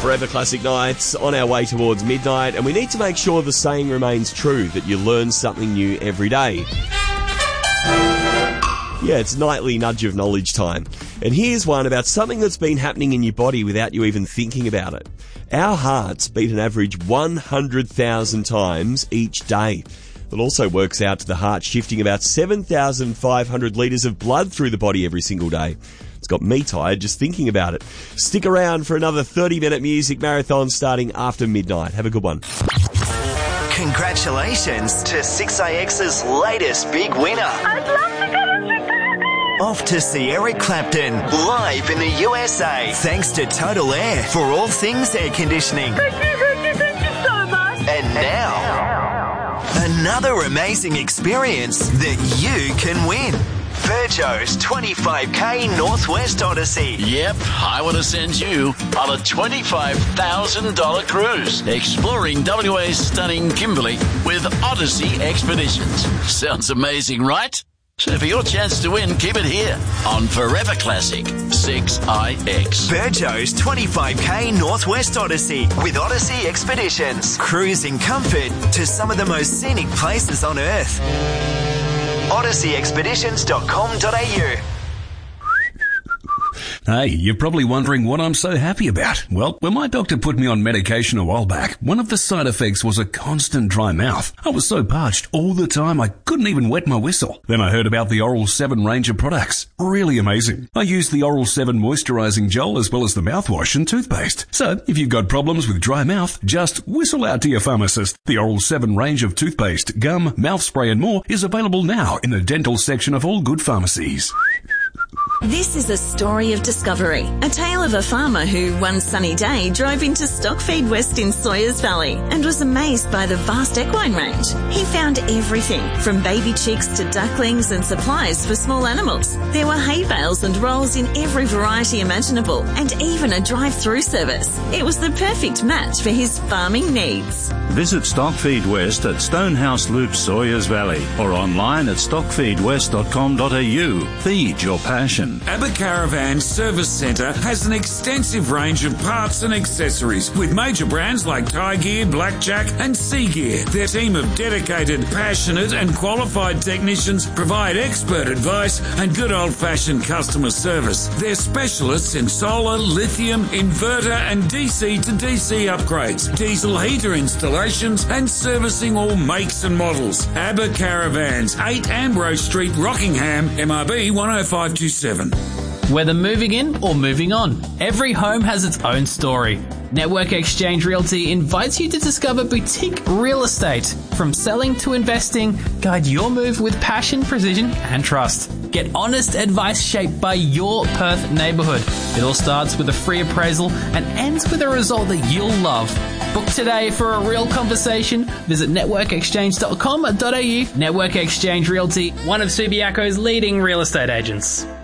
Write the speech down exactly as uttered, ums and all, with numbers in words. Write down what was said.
Forever Classic Nights on our way towards midnight, and we need to make sure the saying remains true, that you learn something new every day. Yeah, it's nightly nudge of knowledge time. And here's one about something that's been happening in your body without you even thinking about it. Our hearts beat an average one hundred thousand times each day. It also works out to the heart shifting about seven thousand five hundred litres of blood through the body every single day. It's got me tired just thinking about it. Stick around for another thirty-minute music marathon starting after midnight. Have a good one. Congratulations to six A X's latest big winner. I'd love to go to Chicago. Off to see Eric Clapton live in the U S A. Thanks to Total Air for all things air conditioning. Thank you, thank you, thank you so much. And now, another amazing experience that you can win. Peugeot's twenty-five K Northwest Odyssey. Yep, I want to send you on a twenty-five thousand dollars cruise, exploring W A's stunning Kimberley with Odyssey Expeditions. Sounds amazing, right? So for your chance to win, keep it here on Forever Classic six I X. Peugeot's twenty-five K Northwest Odyssey with Odyssey Expeditions. Cruise in comfort to some of the most scenic places on Earth. odyssey expeditions dot com dot a u. Hey, you're probably wondering what I'm so happy about. Well, when my doctor put me on medication a while back, one of the side effects was a constant dry mouth. I was so parched all the time I couldn't even wet my whistle. Then I heard about the Oral seven range of products. Really amazing. I used the Oral seven moisturizing gel as well as the mouthwash and toothpaste. So, if you've got problems with dry mouth, just whistle out to your pharmacist. The Oral seven range of toothpaste, gum, mouth spray and more is available now in the dental section of all good pharmacies. This is a story of discovery. A tale of a farmer who, one sunny day, drove into Stockfeed West in Sawyers Valley and was amazed by the vast equine range. He found everything, from baby chicks to ducklings and supplies for small animals. There were hay bales and rolls in every variety imaginable, and even a drive-through service. It was the perfect match for his farming needs. Visit Stockfeed West at Stonehouse Loop, Sawyers Valley, or online at stockfeed west dot com dot a u. Feed your passion. ABBA Caravan Service Centre has an extensive range of parts and accessories with major brands like Tie Gear, Blackjack and Sea Gear. Their team of dedicated, passionate and qualified technicians provide expert advice and good old-fashioned customer service. They're specialists in solar, lithium, inverter and D C to D C upgrades, diesel heater installations and servicing all makes and models. ABBA Caravans, eight Ambrose Street, Rockingham, M R B one oh five two seven. Whether moving in or moving on, every home has its own story. Network Exchange Realty invites you to discover boutique real estate. From selling to investing, guide your move with passion, precision and trust. Get honest advice shaped by your Perth neighbourhood. It all starts with a free appraisal and ends with a result that you'll love. Book today for a real conversation. Visit network exchange dot com dot a u. Network Exchange Realty, one of Subiaco's leading real estate agents.